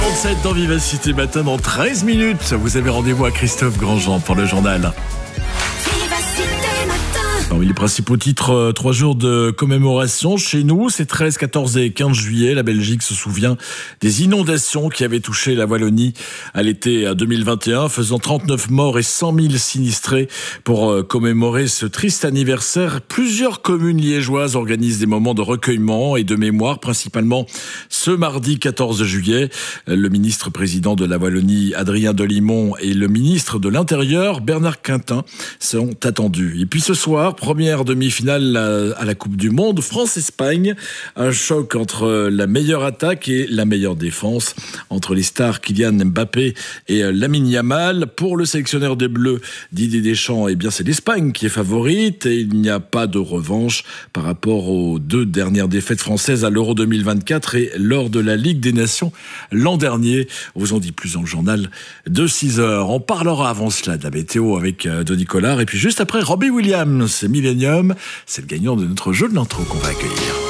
7 dans Vivacité Matin, dans 13 minutes. Vous avez rendez-vous à Christophe Grandjean pour le journal. Parmi les principaux titres, 3 jours de commémoration chez nous, c'est 13, 14 et 15 juillet. La Belgique se souvient des inondations qui avaient touché la Wallonie à l'été 2021, faisant 39 morts et 100 000 sinistrés. Pour commémorer ce triste anniversaire, plusieurs communes liégeoises organisent des moments de recueillement et de mémoire, principalement ce mardi 14 juillet. Le ministre-président de la Wallonie, Adrien Delimont, et le ministre de l'Intérieur, Bernard Quintin, sont attendus. Et puis ce soir, première demi-finale à la Coupe du Monde, France-Espagne. Un choc entre la meilleure attaque et la meilleure défense, entre les stars Kylian Mbappé et Lamine Yamal. Pour le sélectionneur des Bleus, Didier Deschamps, eh bien c'est l'Espagne qui est favorite et il n'y a pas de revanche par rapport aux 2 dernières défaites françaises à l'Euro 2024 et lors de la Ligue des Nations l'an dernier. On vous en dit plus dans le journal de 6h. On parlera avant cela de la météo avec Denis Collard et puis juste après Robbie Williams. Millennium, c'est le gagnant de notre jeu de l'intro qu'on va accueillir.